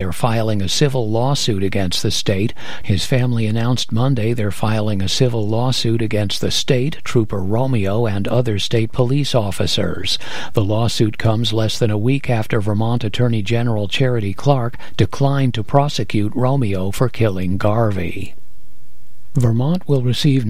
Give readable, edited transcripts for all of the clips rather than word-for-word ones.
They're filing a civil lawsuit against the state. His family announced Monday they're filing a civil lawsuit against the state, Trooper Romeo, and other state police officers. The lawsuit comes less than a week after Vermont Attorney General Charity Clark declined to prosecute Romeo for killing Garvey. Vermont will receive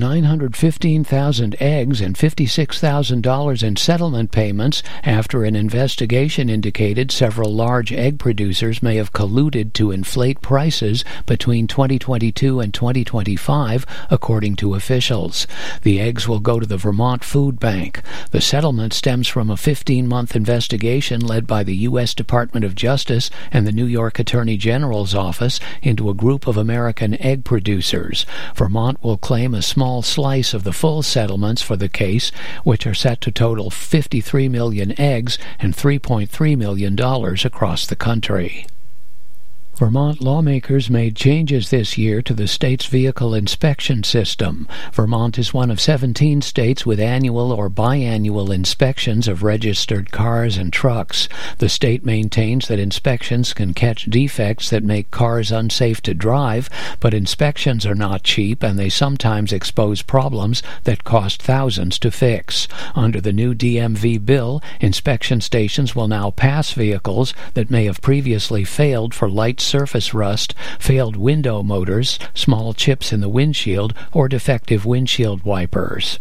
915,000 eggs and $56,000 in settlement payments after an investigation indicated several large egg producers may have colluded to inflate prices between 2022 and 2025, according to officials. The eggs will go to the Vermont Food Bank. The settlement stems from a 15-month investigation led by the U.S. Department of Justice and the New York Attorney General's office into a group of American egg producers. Vermont will claim a small slice of the full settlements for the case, which are set to total 53 million eggs and $3.3 million across the country. Vermont lawmakers made changes this year to the state's vehicle inspection system. Vermont is one of 17 states with annual or biannual inspections of registered cars and trucks. The state maintains that inspections can catch defects that make cars unsafe to drive, but inspections are not cheap and they sometimes expose problems that cost thousands to fix. Under the new DMV bill, inspection stations will now pass vehicles that may have previously failed for light surface rust, failed window motors, small chips in the windshield, or defective windshield wipers.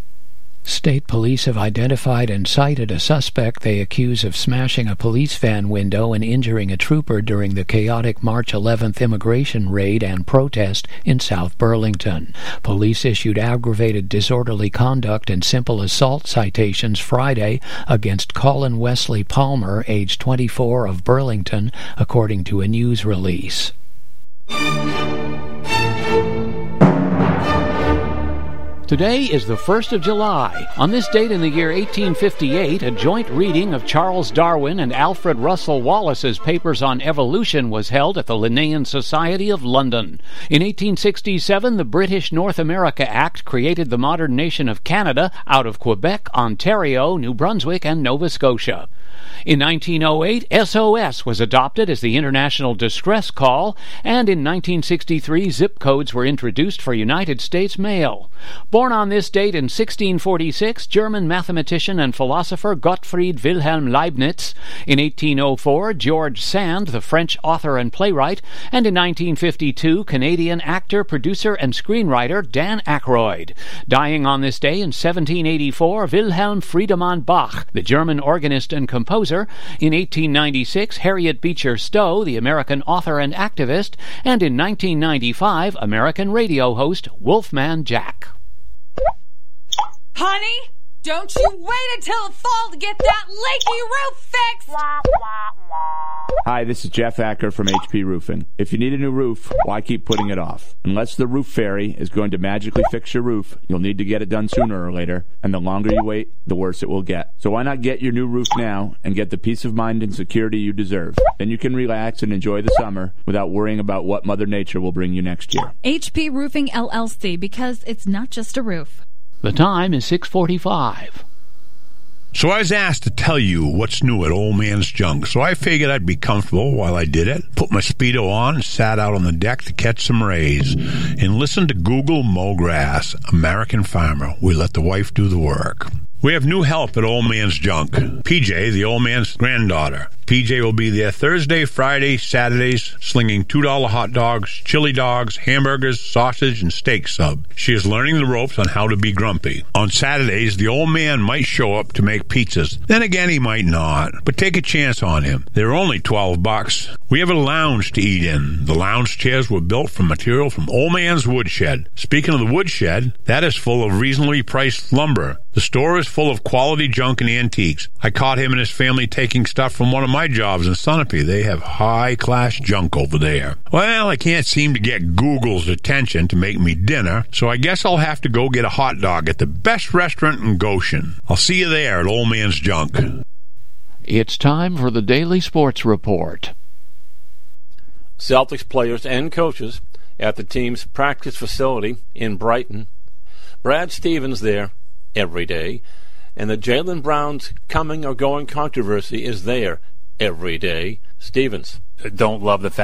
State police have identified and cited a suspect they accuse of smashing a police van window and injuring a trooper during the chaotic March 11th immigration raid and protest in South Burlington. Police issued aggravated disorderly conduct and simple assault citations Friday against Colin Wesley Palmer, age 24, of Burlington, according to a news release. Today is the 1st of July. On this date in the year 1858, a joint reading of Charles Darwin and Alfred Russel Wallace's papers on evolution was held at the Linnean Society of London. In 1867, the British North America Act created the modern nation of Canada out of Quebec, Ontario, New Brunswick, and Nova Scotia. In 1908, SOS was adopted as the International Distress Call, and in 1963, zip codes were introduced for United States mail. Born on this date in 1646, German mathematician and philosopher Gottfried Wilhelm Leibniz. In 1804, George Sand, the French author and playwright. And in 1952, Canadian actor, producer, and screenwriter Dan Aykroyd. Dying on this day in 1784, Wilhelm Friedemann Bach, the German organist and composer. In 1896, Harriet Beecher Stowe, the American author and activist. And in 1995, American radio host Wolfman Jack. Honey, don't you wait until the fall to get that leaky roof fixed! Hi, this is Jeff Acker from HP Roofing. If you need a new roof, why keep putting it off? Unless the roof fairy is going to magically fix your roof, you'll need to get it done sooner or later, and the longer you wait, the worse it will get. So why not get your new roof now and get the peace of mind and security you deserve? Then you can relax and enjoy the summer without worrying about what Mother Nature will bring you next year. HP Roofing LLC, because it's not just a roof. The time is 6:45. So I was asked to tell you what's new at Old Man's Junk, so I figured I'd be comfortable while I did it, put my Speedo on and sat out on the deck to catch some rays, and listen to Google Mow Grass, American Farmer. We let the wife do the work. We have new help at Old Man's Junk. PJ, the old man's granddaughter. PJ will be there Thursday, Friday, Saturdays, slinging $2 hot dogs, chili dogs, hamburgers, sausage, and steak sub. She is learning the ropes on how to be grumpy. On Saturdays, the old man might show up to make pizzas. Then again, he might not. But take a chance on him. They're only $12. We have a lounge to eat in. The lounge chairs were built from material from Old Man's Woodshed. Speaking of the woodshed, that is full of reasonably priced lumber. The store is full of quality junk and antiques. I caught him and his family taking stuff from one of my jobs in Sunapee. They have high-class junk over there. Well, I can't seem to get Google's attention to make me dinner, so I guess I'll have to go get a hot dog at the best restaurant in Goshen. I'll see you there at Old Man's Junk. It's time for the Daily Sports Report. Celtics players and coaches at the team's practice facility in Brighton. Brad Stevens there every day, and the Jaylen Brown's coming or going controversy is there every day. Stevens. Don't love the fact